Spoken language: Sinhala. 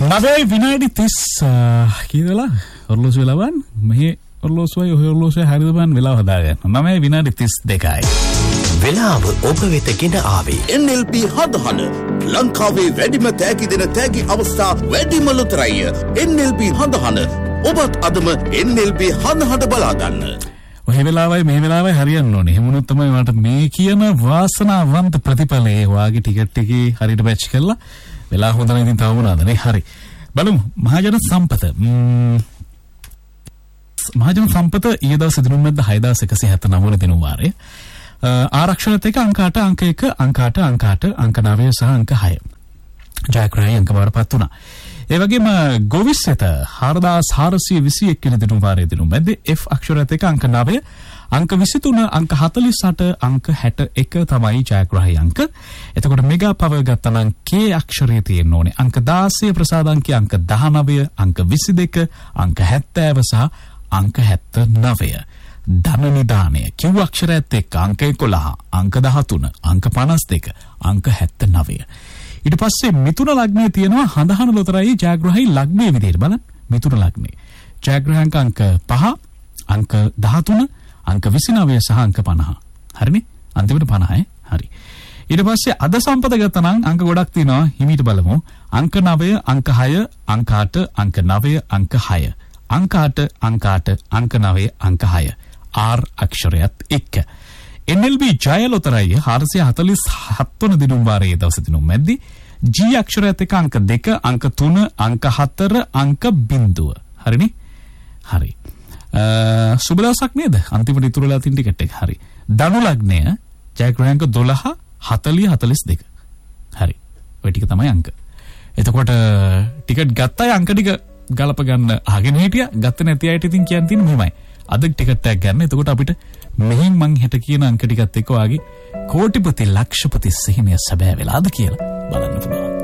9 විනාඩි 30 කීයදලා ඔරලෝසුව වෙලාවන් මෙහි ඔරලෝසුවයි ඔය ඔරලෝසුවයි හරිද බන් වෙලාව හදාගන්න 9 විනාඩි 32යි වෙලාව ඔබ වෙත ගෙන ආවේ NLB හදහන ලංකාවේ වැඩිම තෑගි දෙන තෑගි අවස්ථා වැඩිම ලොතරැය NLB හදහන ඔබත් අදම NLB හදහට බලා ගන්න. ඔය වෙලාවයි මේ වෙලාවයි හරියන්න ඕනේ. එහෙමනොත් තමයි මට මේ කියන වාසනාවන්ත ප්‍රතිඵලයේ වාගේ ටිකට් එකේ හරියට මැච් කරලා වෙලා හොඳ නම් ඉතින් තව මොනවාද නේ? හරි. බලමු මහජන සම්පත. මහජන සම්පත ඊයේ දවසේ දිනුම් මැද්ද 6179 වෙනි දිනුම් වාරයේ ආරක්ෂණත් එක්ක අංක 8 අංක 1 අංක 8 අංක 8 අංක 9 සහ අංක 6 ජයග්‍රහණය අංක බාරපත් වුණා. ඒ වගේම ගොවිසෙත 4421 වෙනි දිනුම් වාරයේ දිනුම් මැද්දේ F අක්ෂරයත් එක්ක අංක 9 අංක 23 අංක 48 අංක 61 තමයි ජයග්‍රහණය අංක. එතකොට මෙගා පවර් ගත්තා නම් K අක්ෂරයේ තියෙන්න ඕනේ අංක 16 ප්‍රසාද අංකය අංක 19 අංක 22 අංක 70 සහ අංක 79. ධන නිදානය Q අක්ෂරයත් එක්ක අංක 11 අංක 13 අංක 52 අංක 79. ඊට පස්සේ මිථුන ලග්නයේ තියෙනවා හඳහන ලොතරැයි ජයග්‍රහණී ලග්නයේ විදිහට බලන්න මිථුන ලග්නේ ජයග්‍රහණක අංක 5 අංක 13 අංක 29 සහ අංක 50 හරිනේ අන්තිමට 50 හරි ඊට පස්සේ අද සම්පත ගත්තා නම් අංක ගොඩක් තියෙනවා හිමීට බලමු අංක 9 අංක 6 අංක 8 අංක 9 අංක 6 අංක 8 අංක 8 අංක 9 අංක 6 R අක්ෂරයත් එක්ක NLB ජය ලොතරැයි 447 වන දිනුම් වාරයේ දවස් දිනුම් මැද්දේ G අක්ෂරයත් එක්ක අංක 2 අංක 3 අංක 4 අංක 0 හරිනේ හරි සුබ දවසක් නේද අන්තිමට ඉතුරුලා තියෙන ටිකට් එක හරි ධනු ලග්නය ජයග්‍රහණක 12 40 42 හරි ඔය ටික තමයි අංක එතකොට ටිකට් ගත්තයි අංක ටික ගලප ගන්න අහගෙන හිටියා ගත්ත නැති අයට ඉතින් කියන්න තියෙන්නේ මෙහෙමයි අද ටිකට් එකක් ගන්න එතකොට අපිට මෙහින් මං හෙට කියන අංක ටිකත් එක්ක වාගේ කෝටිපති ලක්ෂපති සිහිනය සැබෑ වෙලාද කියලා බලන්න පුළුවන්